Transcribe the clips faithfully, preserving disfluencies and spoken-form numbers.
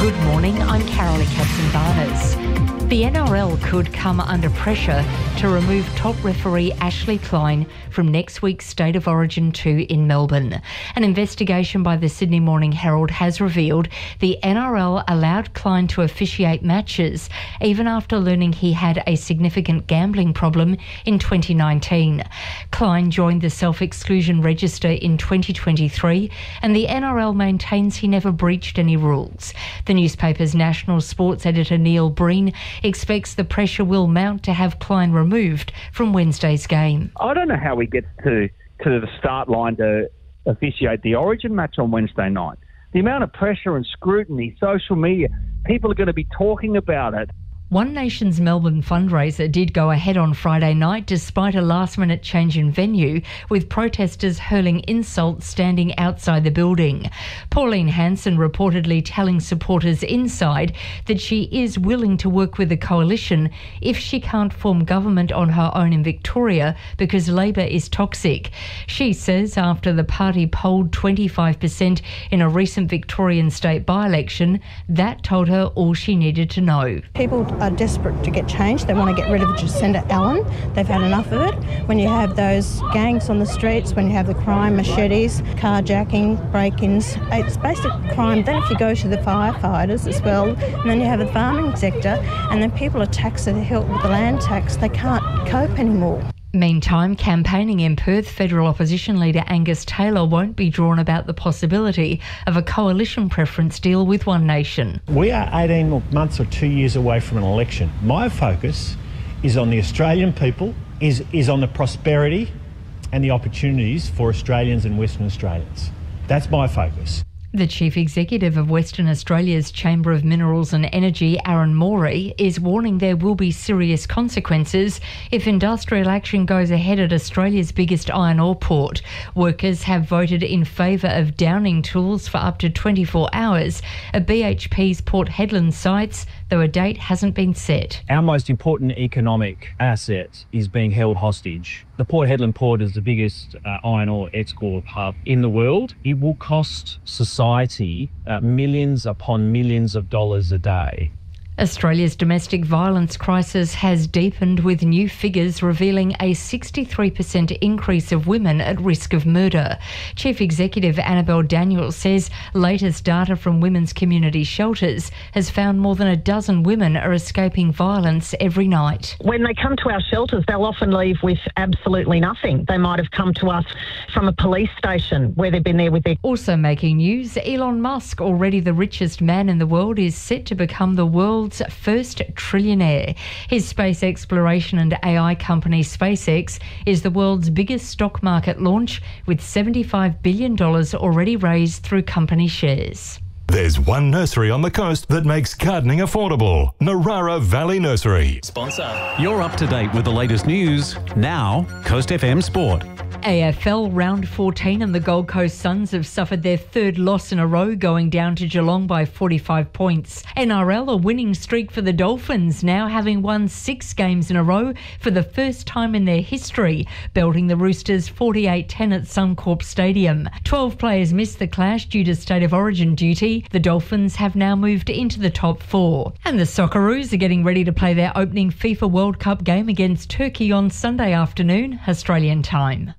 Good morning, I'm Carolee Katzenbarners. The N R L could come under pressure to remove top referee Ashley Klein from next week's State of Origin two in Melbourne. An investigation by the Sydney Morning Herald has revealed the N R L allowed Klein to officiate matches even after learning he had a significant gambling problem in twenty nineteen. Klein joined the self-exclusion register in twenty twenty-three and the N R L maintains he never breached any rules. The newspaper's national sports editor Neil Breen expects the pressure will mount to have Klein removed from Wednesday's game. I don't know how he gets to, to the start line to officiate the Origin match on Wednesday night. The amount of pressure and scrutiny, social media, people are going to be talking about it. One Nation's Melbourne fundraiser did go ahead on Friday night despite a last-minute change in venue, with protesters hurling insults standing outside the building. Pauline Hanson reportedly telling supporters inside that she is willing to work with the coalition if she can't form government on her own in Victoria because Labor is toxic. She says after the party polled twenty-five percent in a recent Victorian state by-election, that told her all she needed to know. People are desperate to get change. They want to get rid of Jacinda Allen. They've had enough of it. When you have those gangs on the streets, when you have the crime, machetes, carjacking, break-ins, it's basic crime. Then if you go to the firefighters as well, and then you have the farming sector, and then people are taxed to the hilt with the land tax. They can't cope anymore. Meantime, campaigning in Perth, federal opposition leader Angus Taylor won't be drawn about the possibility of a coalition preference deal with One Nation. We are eighteen months or two years away from an election. My focus is on the Australian people, is, is on the prosperity and the opportunities for Australians and Western Australians. That's my focus. The Chief Executive of Western Australia's Chamber of Minerals and Energy, Aaron Morey, is warning there will be serious consequences if industrial action goes ahead at Australia's biggest iron ore port. Workers have voted in favour of downing tools for up to twenty-four hours at B H P's Port Hedland sites, though a date hasn't been set. Our most important economic asset is being held hostage. The Port Hedland port is the biggest uh, iron ore export hub in the world. It will cost society uh, millions upon millions of dollars a day. Australia's domestic violence crisis has deepened, with new figures revealing a sixty-three percent increase of women at risk of murder. Chief Executive Annabelle Daniels says latest data from women's community shelters has found more than a dozen women are escaping violence every night. When they come to our shelters, they'll often leave with absolutely nothing. They might have come to us from a police station where they've been there with their... Also making news, Elon Musk, already the richest man in the world, is set to become the world's first trillionaire. His space exploration and A I company SpaceX is the world's biggest stock market launch, with seventy-five billion dollars already raised through company shares. There's one nursery on the coast that makes gardening affordable. Narara Valley Nursery. Sponsor. You're up to date with the latest news. Now, Coast F M Sport. A F L round fourteen and the Gold Coast Suns have suffered their third loss in a row, going down to Geelong by forty-five points. N R L, a winning streak for the Dolphins, now having won six games in a row for the first time in their history, belting the Roosters forty-eight ten at Suncorp Stadium. twelve players missed the clash due to State of Origin duty. The Dolphins have now moved into the top four. And the Socceroos are getting ready to play their opening FIFA World Cup game against Turkey on Sunday afternoon, Australian time.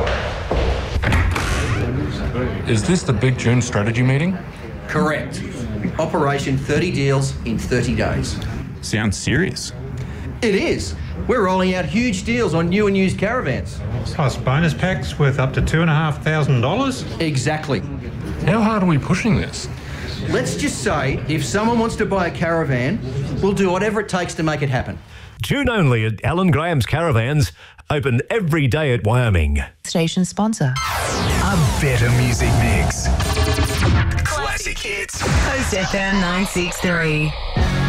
Is this the Big June strategy meeting? Correct. Operation thirty deals in thirty days. Sounds serious. It is. We're rolling out huge deals on new and used caravans. Plus bonus packs worth up to two and a half thousand dollars? Exactly. How hard are we pushing this? Let's just say if someone wants to buy a caravan, we'll do whatever it takes to make it happen. June only at Alan Graham's Caravans, open every day at Wyoming. Station sponsor. A better music mix. Classic hits. Coast F M nine six three.